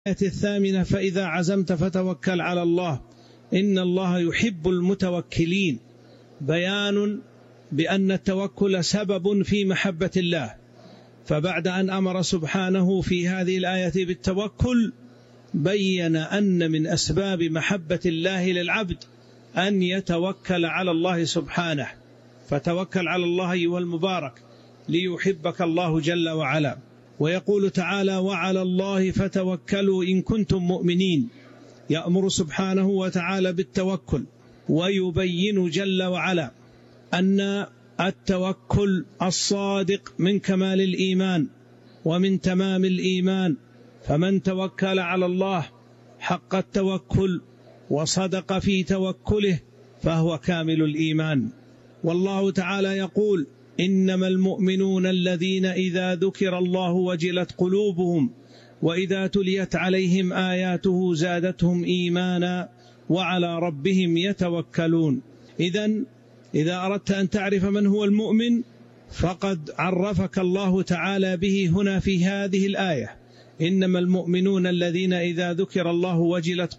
الآية الثامنة: فإذا عزمت فتوكل على الله إن الله يحب المتوكلين. بيان بأن التوكل سبب في محبة الله، فبعد أن أمر سبحانه في هذه الآية بالتوكل بين أن من أسباب محبة الله للعبد أن يتوكل على الله سبحانه. فتوكل على الله أيها المبارك ليحبك الله جل وعلا. ويقول تعالى: وعلى الله فتوكلوا إن كنتم مؤمنين. يأمر سبحانه وتعالى بالتوكل، ويبين جل وعلا أن التوكل الصادق من كمال الإيمان ومن تمام الإيمان، فمن توكل على الله حق التوكل وصدق في توكله فهو كامل الإيمان. والله تعالى يقول: إنما المؤمنون الذين إذا ذكر الله وجلت قلوبهم وإذا تليت عليهم آياته زادتهم إيمانا وعلى ربهم يتوكلون. إذا أردت أن تعرف من هو المؤمن فقد عرفك الله تعالى به هنا في هذه الآية: إنما المؤمنون الذين إذا ذكر الله وجلت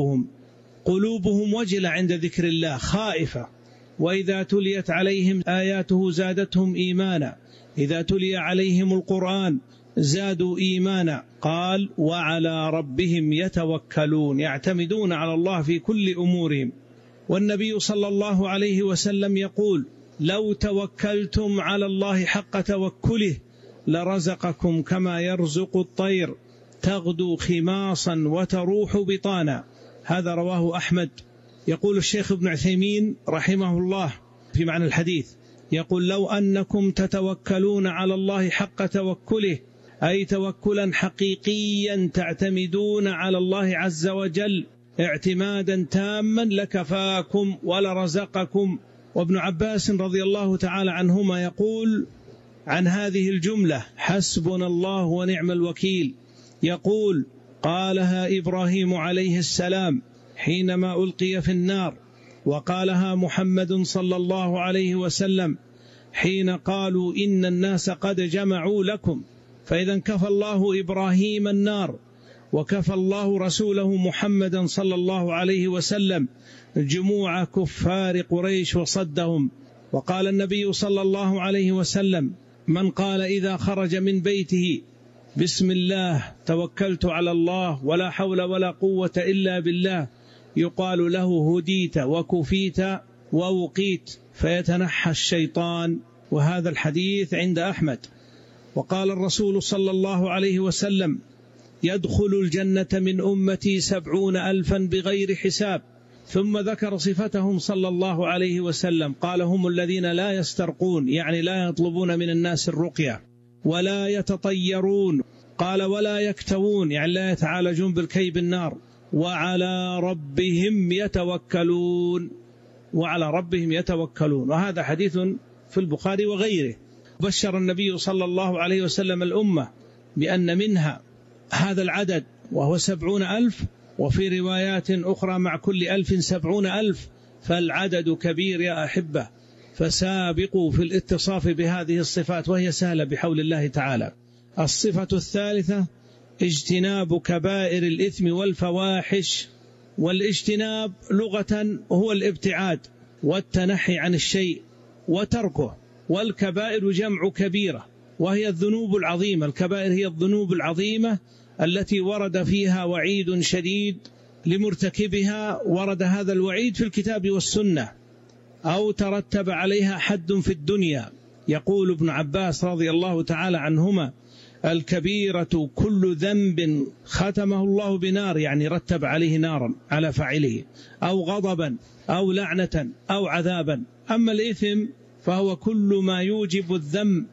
قلوبهم وجلة عند ذكر الله، خائفة. وإذا تليت عليهم آياته زادتهم إيمانا، إذا تلي عليهم القرآن زادوا إيمانا. قال: وعلى ربهم يتوكلون، يعتمدون على الله في كل أمورهم. والنبي صلى الله عليه وسلم يقول: لو توكلتم على الله حق توكله لرزقكم كما يرزق الطير تغدو خماصا وتروح بطانا. هذا رواه أحمد. يقول الشيخ ابن عثيمين رحمه الله في معنى الحديث، يقول: لو أنكم تتوكلون على الله حق توكله، أي توكلا حقيقيا تعتمدون على الله عز وجل اعتمادا تاما لكفاكم ولرزقكم. وابن عباس رضي الله تعالى عنهما يقول عن هذه الجملة: حسبنا الله ونعم الوكيل. يقول: قالها إبراهيم عليه السلام حينما ألقي في النار، وقالها محمد صلى الله عليه وسلم حين قالوا إن الناس قد جمعوا لكم. فإذا كفى الله إبراهيم النار، وكفى الله رسوله محمدا صلى الله عليه وسلم جموع كفار قريش وصدهم. وقال النبي صلى الله عليه وسلم: من قال إذا خرج من بيته بسم الله توكلت على الله ولا حول ولا قوة إلا بالله، يقال له هديت وكفيت ووقيت، فيتنحى الشيطان. وهذا الحديث عند أحمد. وقال الرسول صلى الله عليه وسلم: يدخل الجنة من أمتي 70,000 بغير حساب. ثم ذكر صفتهم صلى الله عليه وسلم، قال: هم الذين لا يسترقون، يعني لا يطلبون من الناس الرقية، ولا يتطيرون، قال: ولا يكتوون، يعني لا يتعالجون بالكي بالنار، وعلى ربهم يتوكلون. وعلى ربهم يتوكلون. وهذا حديث في البخاري وغيره. بشر النبي صلى الله عليه وسلم الأمة بأن منها هذا العدد وهو 70,000، وفي روايات أخرى مع كل 1000 70,000، فالعدد كبير يا أحبة. فسابقوا في الاتصاف بهذه الصفات وهي سهلة بحول الله تعالى. الصفة الثالثة: اجتناب كبائر الإثم والفواحش. والاجتناب لغة هو الابتعاد والتنحي عن الشيء وتركه، والكبائر جمع كبيرة وهي الذنوب العظيمة. الكبائر هي الذنوب العظيمة التي ورد فيها وعيد شديد لمرتكبها، ورد هذا الوعيد في الكتاب والسنة أو ترتب عليها حد في الدنيا. يقول ابن عباس رضي الله تعالى عنهما: الكبيرة كل ذنب ختمه الله بنار، يعني رتب عليه نارا على فاعله، أو غضبا أو لعنة أو عذابا. أما الإثم فهو كل ما يوجب الذم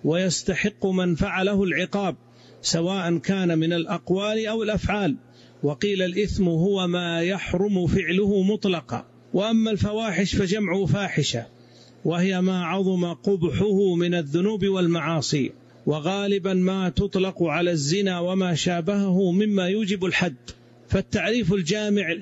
ويستحق من فعله العقاب، سواء كان من الأقوال أو الأفعال. وقيل الإثم هو ما يحرم فعله مطلقا. وأما الفواحش فجمع فاحشة، وهي ما عظم قبحه من الذنوب والمعاصي، وغالبا ما تطلق على الزنا وما شابهه مما يوجب الحد. فالتعريف الجامع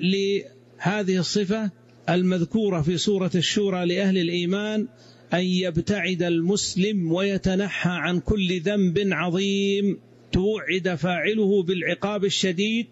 لهذه الصفة المذكورة في سورة الشورى لأهل الإيمان أن يبتعد المسلم ويتنحى عن كل ذنب عظيم توعد فاعله بالعقاب الشديد